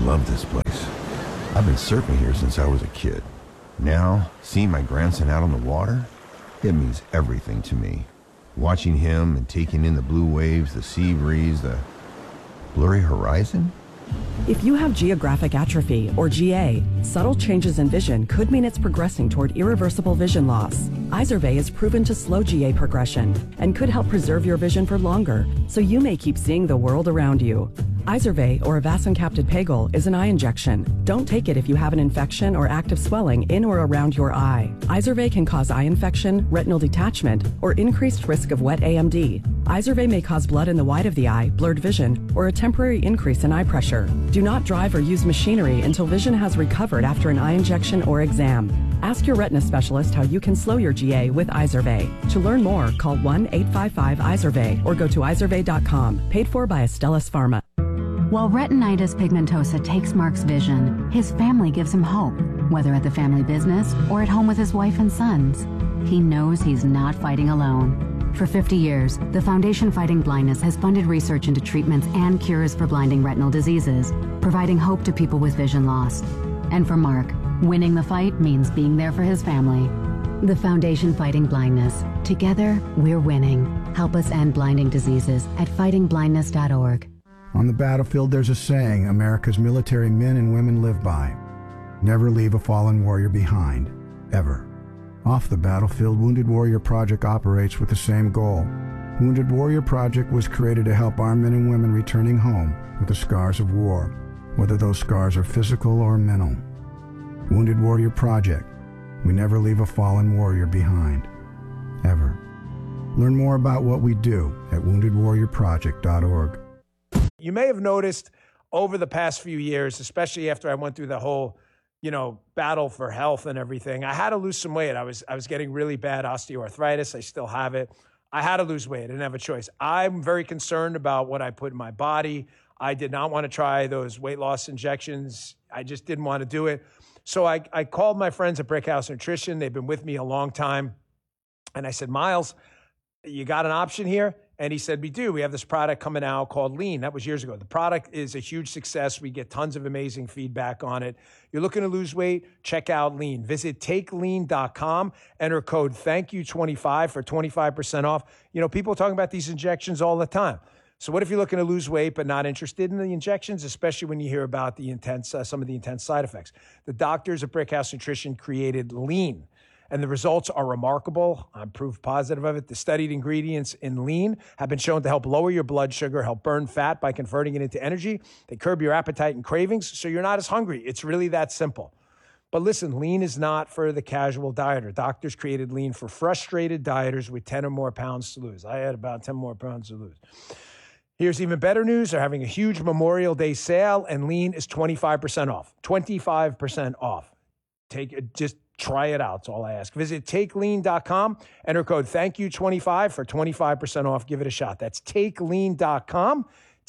love this place. I've been surfing here since I was a kid. Now, seeing my grandson out on the water, it means everything to me. Watching him and taking in the blue waves, the sea breeze, the blurry horizon. If you have geographic atrophy, or GA, subtle changes in vision could mean it's progressing toward irreversible vision loss. Izervay is proven to slow GA progression and could help preserve your vision for longer, so you may keep seeing the world around you. Izervay, or avacincaptad pegol, is an eye injection. Don't take it if you have an infection or active swelling in or around your eye. Izervay can cause eye infection, retinal detachment, or increased risk of wet AMD. Izervay may cause blood in the white of the eye, blurred vision, or a temporary increase in eye pressure. Do not drive or use machinery until vision has recovered after an eye injection or exam. Ask your retina specialist how you can slow your GA with Izervay. To learn more, call 1-855-IZERVAY or go to izervay.com. Paid for by Astellas Pharma. While retinitis pigmentosa takes Mark's vision, his family gives him hope, whether at the family business or at home with his wife and sons. He knows he's not fighting alone. For 50 years, the Foundation Fighting Blindness has funded research into treatments and cures for blinding retinal diseases, providing hope to people with vision loss. And for Mark, winning the fight means being there for his family. The Foundation Fighting Blindness. Together, we're winning. Help us end blinding diseases at fightingblindness.org. On the battlefield, there's a saying America's military men and women live by. Never leave a fallen warrior behind, ever. Off the battlefield, Wounded Warrior Project operates with the same goal. Wounded Warrior Project was created to help our men and women returning home with the scars of war, whether those scars are physical or mental. Wounded Warrior Project. We never leave a fallen warrior behind, ever. Learn more about what we do at woundedwarriorproject.org. You may have noticed over the past few years, especially after I went through the whole, battle for health and everything, I had to lose some weight. I was getting really bad osteoarthritis. I still have it. I had to lose weight. I didn't have a choice. I'm very concerned about what I put in my body. I did not want to try those weight loss injections. I just didn't want to do it. So I called my friends at Brickhouse Nutrition. They've been with me a long time. And I said, Miles, you got an option here? And he said, we do. We have this product coming out called Lean. That was years ago. The product is a huge success. We get tons of amazing feedback on it. You're looking to lose weight? Check out Lean. Visit takelean.com. Enter code THANKYOU25 for 25% off. People are talking about these injections all the time. So what if you're looking to lose weight but not interested in the injections, especially when you hear about the some of the intense side effects? The doctors at Brickhouse Nutrition created Lean. And the results are remarkable. I'm proof positive of it. The studied ingredients in Lean have been shown to help lower your blood sugar, help burn fat by converting it into energy. They curb your appetite and cravings, so you're not as hungry. It's really that simple. But listen, Lean is not for the casual dieter. Doctors created Lean for frustrated dieters with 10 or more pounds to lose. I had about 10 more pounds to lose. Here's even better news. They're having a huge Memorial Day sale, and Lean is 25% off. 25% off. Just try it out. That's all I ask. Visit takelean.com. Enter code THANKYOU25 for 25% off. Give it a shot. That's takelean.com.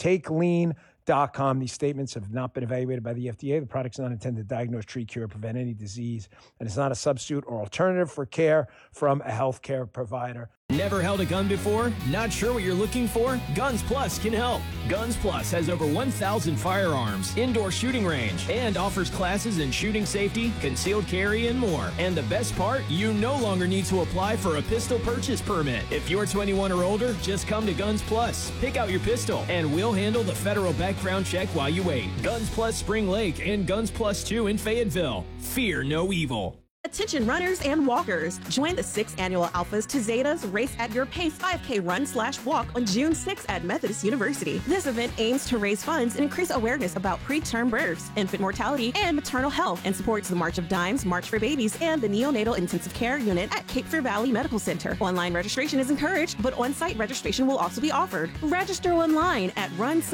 Takelean.com. These statements have not been evaluated by the FDA. The product's not intended to diagnose, treat, cure, prevent any disease, and it's not a substitute or alternative for care from a healthcare provider. Never held a gun before? Not sure what you're looking for? Guns Plus can help. Guns Plus has over 1,000 firearms, indoor shooting range, and offers classes in shooting safety, concealed carry, and more. And the best part? You no longer need to apply for a pistol purchase permit. If you're 21 or older, just come to Guns Plus. Pick out your pistol, and we'll handle the federal background check while you wait. Guns Plus Spring Lake and Guns Plus 2 in Fayetteville. Fear no evil. Attention runners and walkers. Join the 6th annual Alphas to Zetas Race at Your Pace 5K Run/Walk on June 6th at Methodist University. This event aims to raise funds and increase awareness about preterm births, infant mortality, and maternal health, and supports the March of Dimes, March for Babies, and the Neonatal Intensive Care Unit at Cape Fear Valley Medical Center. Online registration is encouraged, but on-site registration will also be offered. Register online at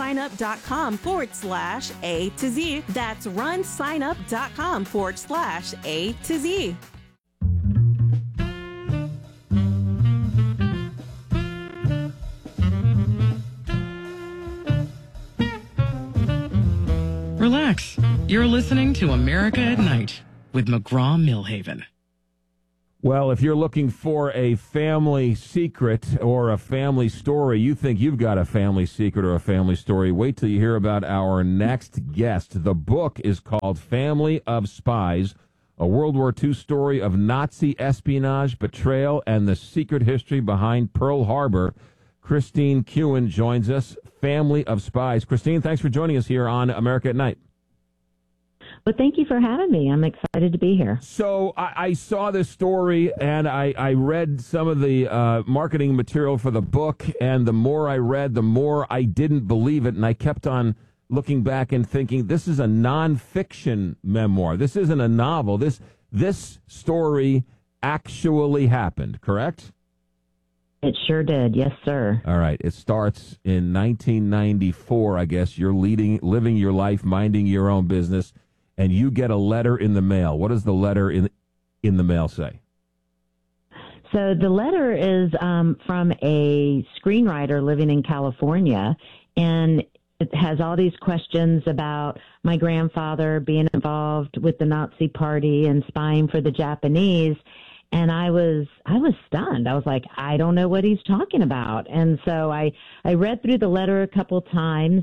runsignup.com/A to Z. That's runsignup.com/A to Z. Relax. You're listening to America at Night with McGraw-Milhaven. Well, if you're looking for a family secret or a family story, you think you've got a family secret or a family story, wait till you hear about our next guest. The book is called Family of Spies, a World War II story of Nazi espionage, betrayal, and the secret history behind Pearl Harbor. Christine Kuhn joins us, Family of Spies. Christine, thanks for joining us here on America at Night. Well, thank you for having me. I'm excited to be here. So I saw this story, and I read some of the marketing material for the book, and the more I read, the more I didn't believe it, and I kept on looking back and thinking, this is a nonfiction memoir. This isn't a novel. This story actually happened, correct? It sure did. Yes, sir. All right. It starts in 1994, I guess. You're living your life, minding your own business, and you get a letter in the mail. What does the letter in the mail say? So the letter is from a screenwriter living in California, and it has all these questions about my grandfather being involved with the Nazi Party and spying for the Japanese. And I was stunned. I was like, I don't know what he's talking about. And so I read through the letter a couple times.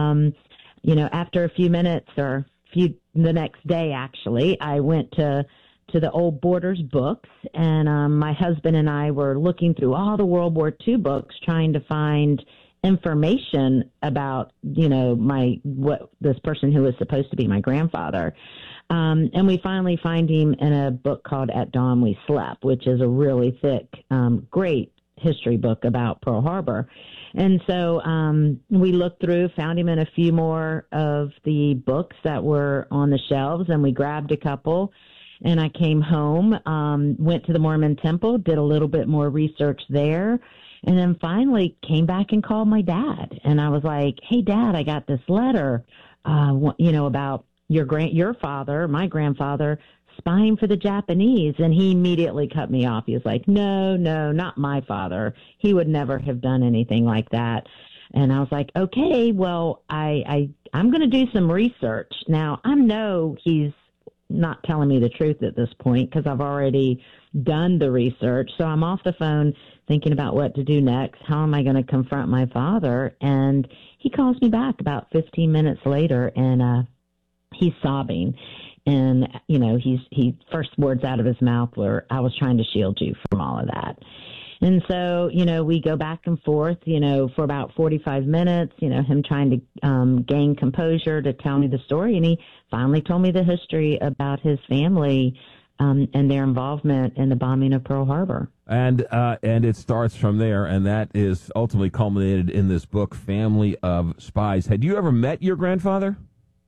After a few minutes the next day, actually, I went to the old Borders books, and my husband and I were looking through all the World War II books, trying to find information about, what this person who was supposed to be my grandfather. And we finally find him in a book called At Dawn We Slept, which is a really thick, great history book about Pearl Harbor. And so we looked through, found him in a few more of the books that were on the shelves, and we grabbed a couple. And I came home, went to the Mormon Temple, did a little bit more research there, and then finally came back and called my dad. And I was like, hey, Dad, I got this letter, about your father, my grandfather, spying for the Japanese. And he immediately cut me off. He was like, no, not my father. He would never have done anything like that. And I was like, okay, well, I'm going to do some research. Now, I know he's not telling me the truth at this point because I've already done the research. So I'm off the phone thinking about what to do next. How am I going to confront my father? And he calls me back about 15 minutes later, and he's sobbing. And, he first words out of his mouth were, I was trying to shield you from all of that. And so, we go back and forth, for about 45 minutes, him trying to gain composure to tell me the story. And he finally told me the history about his family and their involvement in the bombing of Pearl Harbor. And it starts from there, and that is ultimately culminated in this book, Family of Spies. Had you ever met your grandfather?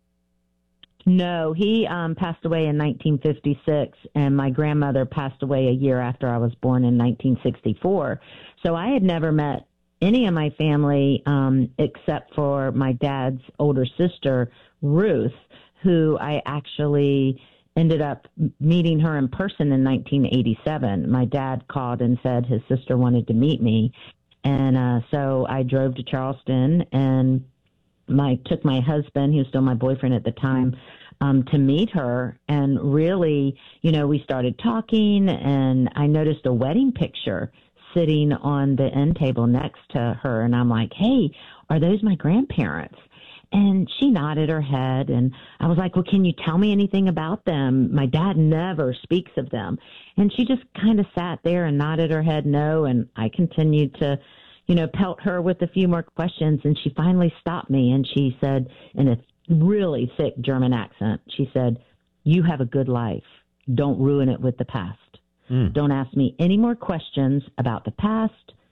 No, he passed away in 1956, and my grandmother passed away a year after I was born in 1964. So I had never met any of my family except for my dad's older sister, Ruth, who I actually ended up meeting her in person in 1987. My dad called and said his sister wanted to meet me. And so I drove to Charleston and took my husband, he was still my boyfriend at the time, to meet her. And really, we started talking, and I noticed a wedding picture sitting on the end table next to her. And I'm like, hey, are those my grandparents? And she nodded her head, and I was like, well, can you tell me anything about them? My dad never speaks of them. And she just kind of sat there and nodded her head no, and I continued to, pelt her with a few more questions, and she finally stopped me, and she said in a really thick German accent, she said, you have a good life. Don't ruin it with the past. Don't ask me any more questions about the past,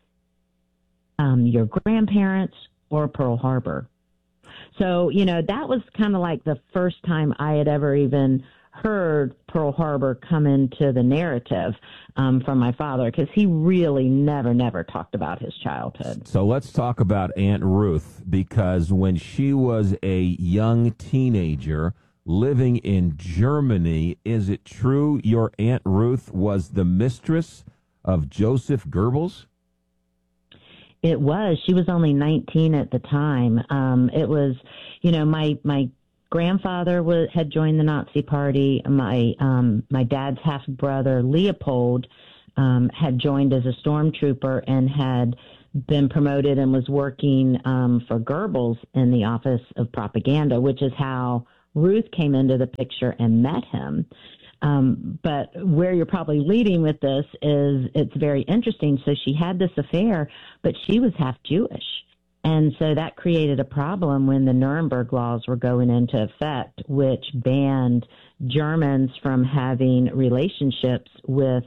your grandparents, or Pearl Harbor. So, that was kind of like the first time I had ever even heard Pearl Harbor come into the narrative from my father, because he really never talked about his childhood. So let's talk about Aunt Ruth, because when she was a young teenager living in Germany, is it true your Aunt Ruth was the mistress of Joseph Goebbels? It was. She was only 19 at the time. It was, my grandfather had joined the Nazi Party. My dad's half brother Leopold had joined as a stormtrooper and had been promoted and was working for Goebbels in the Office of Propaganda, which is how Ruth came into the picture and met him. But where you're probably leading with this is it's very interesting. So she had this affair, but she was half Jewish. And so that created a problem when the Nuremberg laws were going into effect, which banned Germans from having relationships with,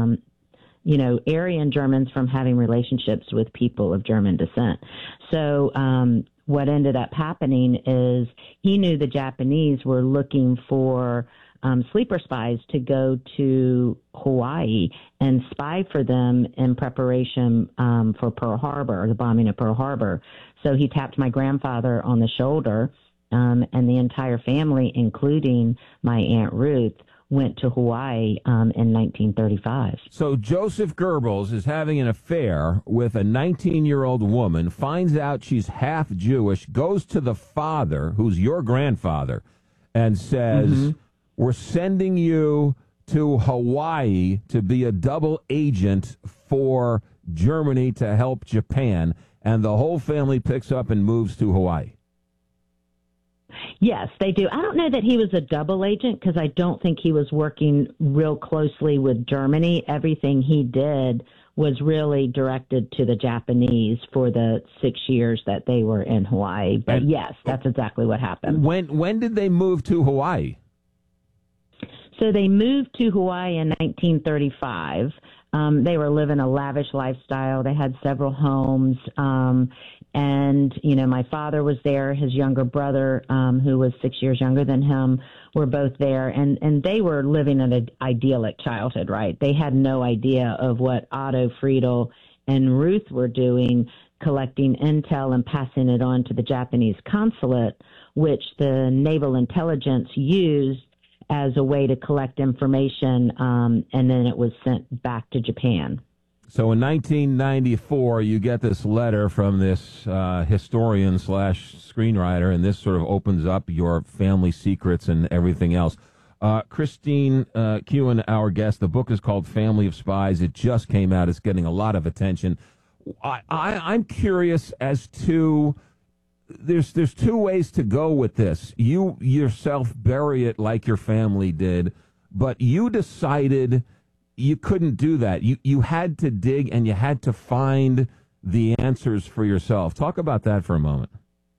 Aryan Germans from having relationships with people of German descent. So what ended up happening is he knew the Japanese were looking for sleeper spies to go to Hawaii and spy for them in preparation for Pearl Harbor, the bombing of Pearl Harbor. So he tapped my grandfather on the shoulder, and the entire family, including my Aunt Ruth, went to Hawaii in 1935. So Joseph Goebbels is having an affair with a 19-year-old woman, finds out she's half Jewish, goes to the father, who's your grandfather, and says, we're sending you to Hawaii to be a double agent for Germany to help Japan, and the whole family picks up and moves to Hawaii. Yes, they do. I don't know that he was a double agent because I don't think he was working real closely with Germany. Everything he did was really directed to the Japanese for the 6 years that they were in Hawaii. But yes, that's exactly what happened. When did they move to Hawaii? So they moved to Hawaii in 1935. They were living a lavish lifestyle. They had several homes. And, my father was there. His younger brother, who was 6 years younger than him, were both there. And they were living an idyllic childhood, right? They had no idea of what Otto Friedel and Ruth were doing, collecting intel and passing it on to the Japanese consulate, which the naval intelligence used as a way to collect information, and then it was sent back to Japan. So in 1994, you get this letter from this historian / screenwriter, and this sort of opens up your family secrets and everything else. Christine Kewen, our guest, the book is called Family of Spies. It just came out. It's getting a lot of attention. I'm curious as to... There's two ways to go with this. You yourself bury it like your family did, but you decided you couldn't do that. You had to dig and you had to find the answers for yourself. Talk about that for a moment.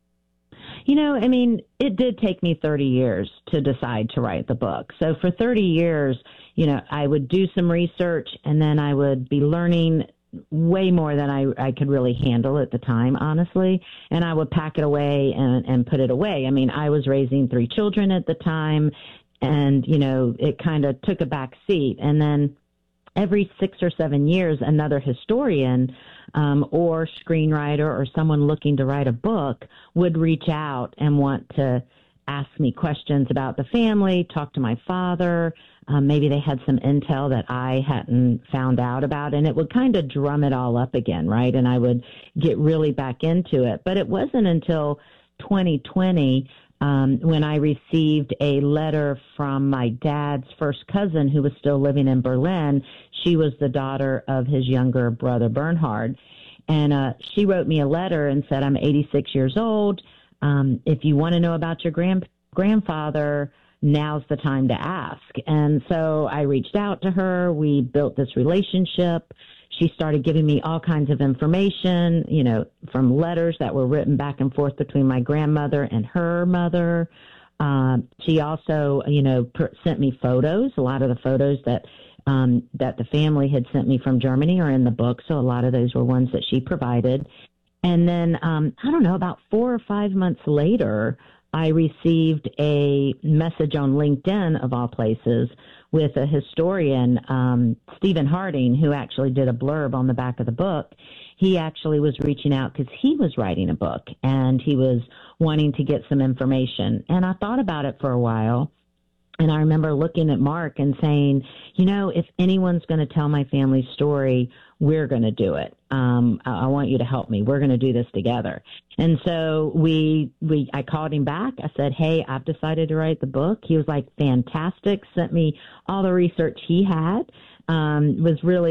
It did take me 30 years to decide to write the book. So for 30 years, I would do some research and then I would be learning way more than I could really handle at the time, honestly. And I would pack it away and put it away. I was raising 3 children at the time, and, it kind of took a back seat. And then every 6 or 7 years, another historian or screenwriter or someone looking to write a book would reach out and want to ask me questions about the family, talk to my father. Maybe they had some intel that I hadn't found out about, and it would kind of drum it all up again, right? And I would get really back into it. But it wasn't until 2020 when I received a letter from my dad's first cousin who was still living in Berlin. She was the daughter of his younger brother, Bernhard. And she wrote me a letter and said, I'm 86 years old. If you want to know about your grandfather, now's the time to ask. And so I reached out to her. We built this relationship. She started giving me all kinds of information, from letters that were written back and forth between my grandmother and her mother. She also, sent me photos. A lot of the photos that the family had sent me from Germany are in the book. So a lot of those were ones that she provided. And then, about 4 or 5 months later, I received a message on LinkedIn, of all places, with a historian, Stephen Harding, who actually did a blurb on the back of the book. He actually was reaching out because he was writing a book and he was wanting to get some information. And I thought about it for a while. And I remember looking at Mark and saying, if anyone's going to tell my family story, we're going to do it. I want you to help me. We're going to do this together. And so I called him back. I said, hey, I've decided to write the book. He was like, fantastic. Sent me all the research he had. Was really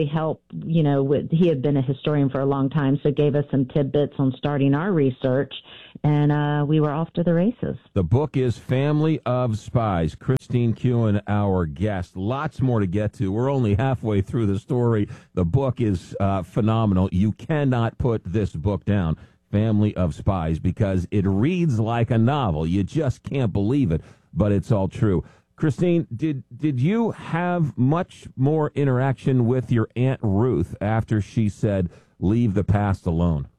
he had been a historian for a long time, so gave us some tidbits on starting our research, and we were off to the races. The book is Family of Spies. Christine Kuhn, our guest. Lots more to get to. We're only halfway through the story. The book is phenomenal. You cannot put this book down, Family of Spies, because it reads like a novel. You just can't believe it, but it's all true. Christine, did you have much more interaction with your Aunt Ruth after she said, leave the past alone?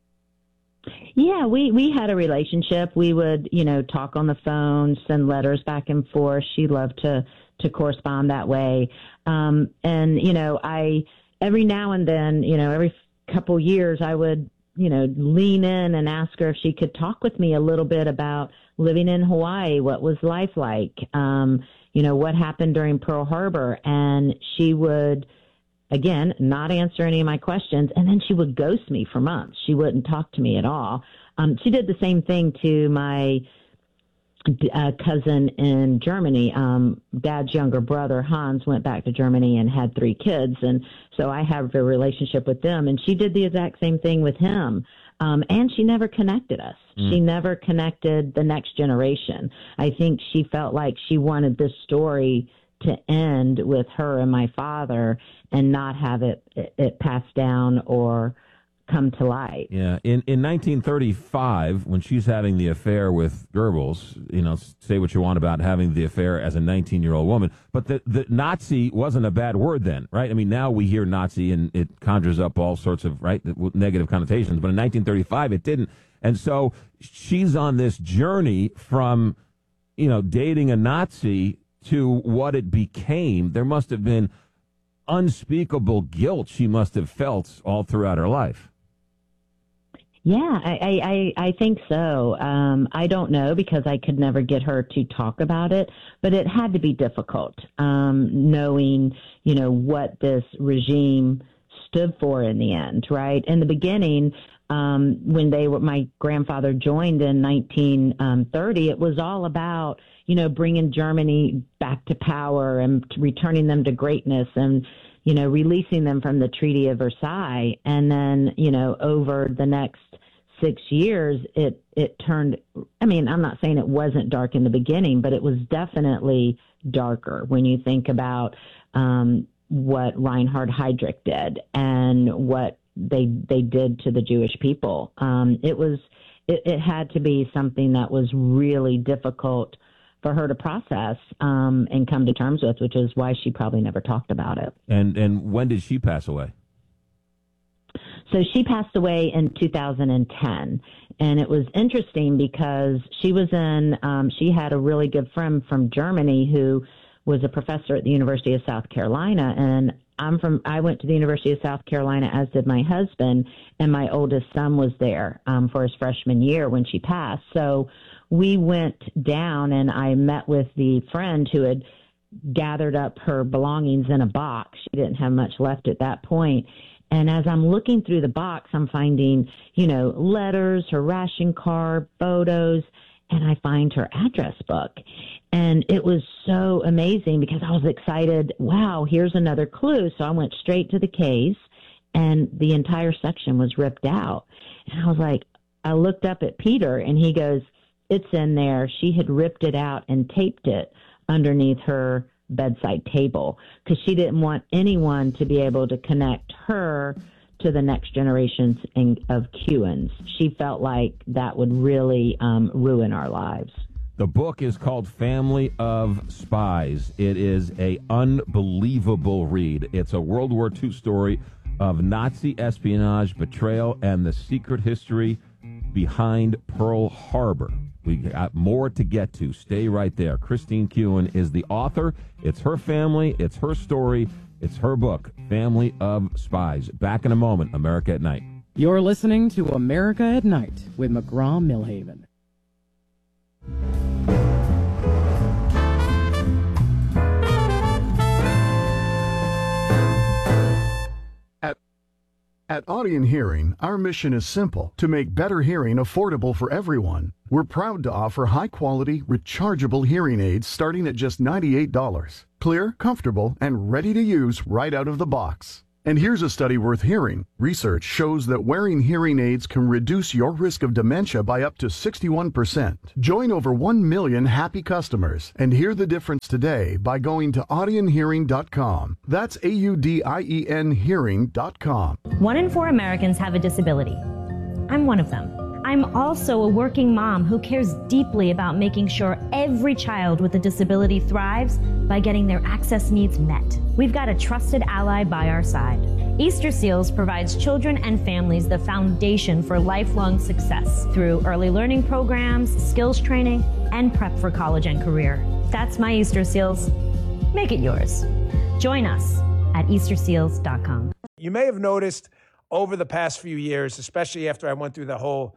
Yeah, we had a relationship. We would, talk on the phone, send letters back and forth. She loved to correspond that way. And, I, every now and then, every couple years, I would, lean in and ask her if she could talk with me a little bit about living in Hawaii. What was life like? What happened during Pearl Harbor? And she would, again, not answer any of my questions. And then she would ghost me for months. She wouldn't talk to me at all. She did the same thing to my cousin in Germany. Dad's younger brother, Hans, went back to Germany and had 3 kids. And so I have a relationship with them. And she did the exact same thing with him. And she never connected us. She never connected the next generation. I think she felt like she wanted this story to end with her and my father and not have it passed down or come to light. Yeah. In 1935, when she's having the affair with Goebbels, say what you want about having the affair as a 19-year-old woman, but the Nazi wasn't a bad word then, right? I mean, now we hear Nazi and it conjures up all sorts of, negative connotations, but in 1935 it didn't. And so she's on this journey from, dating a Nazi to what it became. There must have been unspeakable guilt she must have felt all throughout her life. Yeah, I think so. I don't know because I could never get her to talk about it, but it had to be difficult, knowing, what this regime stood for in the end, right? In the beginning, when my grandfather joined in 1930, it was all about, bringing Germany back to power and returning them to greatness and, releasing them from the Treaty of Versailles. And then, over the next 6 years, it turned, I'm not saying it wasn't dark in the beginning, but it was definitely darker when you think about what Reinhard Heydrich did and what they did to the Jewish people. It had to be something that was really difficult for her to process and come to terms with, which is why she probably never talked about it. And when did she pass away? So she passed away in 2010, and it was interesting because she had a really good friend from Germany who was a professor at the University of South Carolina, and I went to the University of South Carolina, as did my husband, and my oldest son was there for his freshman year when she passed. So we went down, and I met with the friend who had gathered up her belongings in a box. She didn't have much left at that point. And as I'm looking through the box, I'm finding, letters, her ration card, photos, and I find her address book. And it was so amazing because I was excited. Wow, here's another clue. So I went straight to the case, and the entire section was ripped out. And I was like, I looked up at Peter, and he goes, it's in there. She had ripped it out and taped it underneath her bedside table because she didn't want anyone to be able to connect her to the next generations of Kuhns. She felt like that would really ruin our lives. The book is called Family of Spies. It is a unbelievable read. It's a World War II story of Nazi espionage, betrayal, and the secret history behind Pearl Harbor. We got more to get to. Stay right there. Christine Kuhn is the author. It's her family. It's her story. It's her book, Family of Spies. Back in a moment, America at Night. You're listening to America at Night with McGraw-Milhaven. At Audion Hearing, our mission is simple: to make better hearing affordable for everyone. We're proud to offer high-quality, rechargeable hearing aids starting at just $98. Clear, comfortable, and ready to use right out of the box. And here's a study worth hearing. Research shows that wearing hearing aids can reduce your risk of dementia by up to 61%. Join over 1 million happy customers and hear the difference today by going to audionhearing.com. That's AUDIEN hearing.com. 1 in 4 Americans have a disability. I'm one of them. I'm also a working mom who cares deeply about making sure every child with a disability thrives by getting their access needs met. We've got a trusted ally by our side. Easter Seals provides children and families the foundation for lifelong success through early learning programs, skills training, and prep for college and career. That's my Easter Seals. Make it yours. Join us at easterseals.com. You may have noticed over the past few years, especially after I went through the whole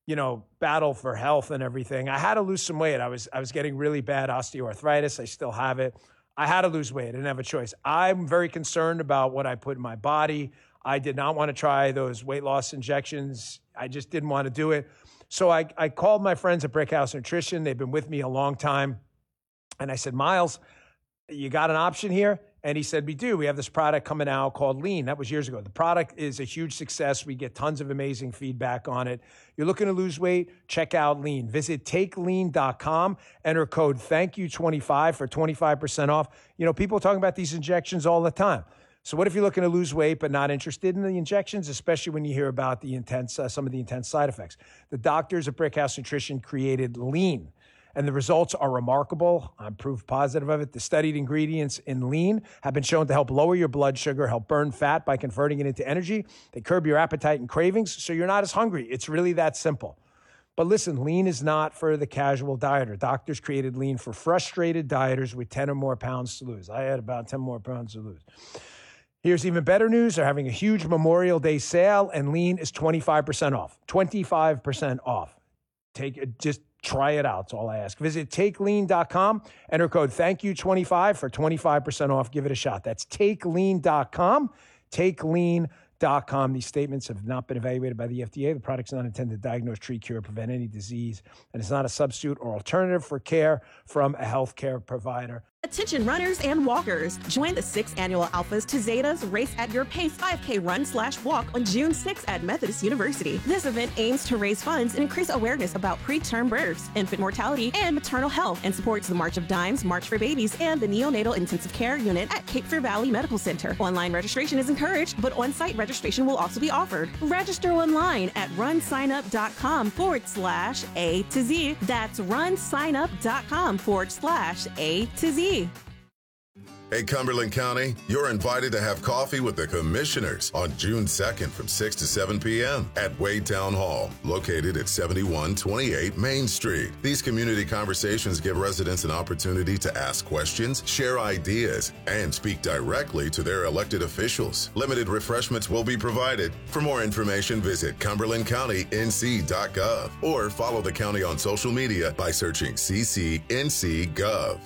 battle for health and everything, I had to lose some weight. I was getting really bad osteoarthritis. I still have it. I had to lose weight. I didn't have a choice. I'm very concerned about what I put in my body. I did not want to try those weight loss injections. I just didn't want to do it. So I called my friends at Brickhouse Nutrition. They've been with me a long time. And I said, Miles, you got an option here? And he said, we do. We have this product coming out called Lean. That was years ago. The product is a huge success. We get tons of amazing feedback on it. You're looking to lose weight? Check out Lean. Visit takelean.com. Enter code THANKYOU25 for 25% off. People are talking about these injections all the time. So what if you're looking to lose weight but not interested in the injections, especially when you hear about the some of the intense side effects? The doctors at Brickhouse Nutrition created Lean, and the results are remarkable. I'm proof positive of it. The studied ingredients in Lean have been shown to help lower your blood sugar, help burn fat by converting it into energy. They curb your appetite and cravings, so you're not as hungry. It's really that simple. But listen, Lean is not for the casual dieter. Doctors created Lean for frustrated dieters with 10 or more pounds to lose. I had about 10 more pounds to lose. Here's even better news. They're having a huge Memorial Day sale, and Lean is 25% off. 25% off. Just try it out. That's all I ask. Visit takelean.com. Enter code THANKYOU25 for 25% off. Give it a shot. That's takelean.com. Takelean.com. These statements have not been evaluated by the FDA. The product's not intended to diagnose, treat, cure, or prevent any disease, and it's not a substitute or alternative for care from a healthcare provider. Attention runners and walkers. Join the 6th annual Alphas to Zetas Race at Your Pace 5K Run/Walk on June 6th at Methodist University. This event aims to raise funds and increase awareness about preterm births, infant mortality, and maternal health, and supports the March of Dimes, March for Babies, and the Neonatal Intensive Care Unit at Cape Fear Valley Medical Center. Online registration is encouraged, but on-site registration will also be offered. Register online at runsignup.com/A to Z. That's runsignup.com/A to Z. Hey, Cumberland County, you're invited to have coffee with the commissioners on June 2nd from 6 to 7 p.m. at Wade Town Hall, located at 7128 Main Street. These community conversations give residents an opportunity to ask questions, share ideas, and speak directly to their elected officials. Limited refreshments will be provided. For more information, visit CumberlandCountyNC.gov or follow the county on social media by searching CCNC.gov.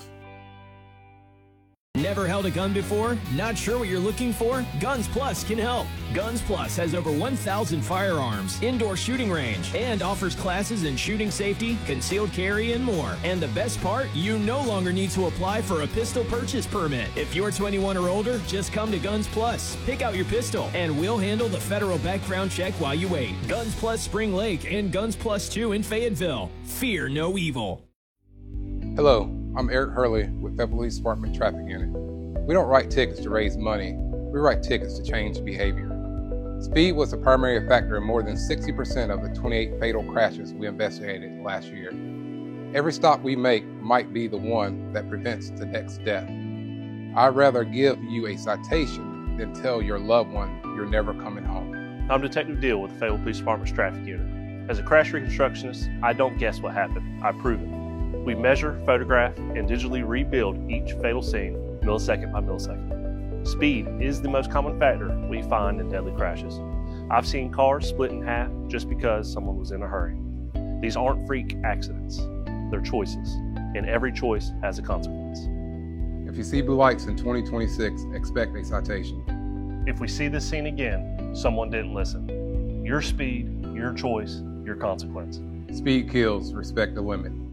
Never held a gun before? Not sure what you're looking for? Guns Plus can help. Guns Plus has over 1,000 firearms, indoor shooting range, and offers classes in shooting safety, concealed carry, and more. And the best part? You no longer need to apply for a pistol purchase permit. If you're 21 or older, just come to Guns Plus. Pick out your pistol, and we'll handle the federal background check while you wait. Guns Plus Spring Lake and Guns Plus 2 in Fayetteville. Fear no evil. Hello. I'm Eric Hurley with the Police Department Traffic Unit. We don't write tickets to raise money. We write tickets to change behavior. Speed was the primary factor in more than 60% of the 28 fatal crashes we investigated last year. Every stop we make might be the one that prevents the next death. I'd rather give you a citation than tell your loved one you're never coming home. I'm Detective Deal with the Fayetteville Police Department's Traffic Unit. As a crash reconstructionist, I don't guess what happened. I prove it. We measure, photograph, and digitally rebuild each fatal scene millisecond by millisecond. Speed is the most common factor we find in deadly crashes. I've seen cars split in half just because someone was in a hurry. These aren't freak accidents. They're choices, and every choice has a consequence. If you see blue lights in 2026, expect a citation. If we see this scene again, someone didn't listen. Your speed, your choice, your consequence. Speed kills, respect the limit.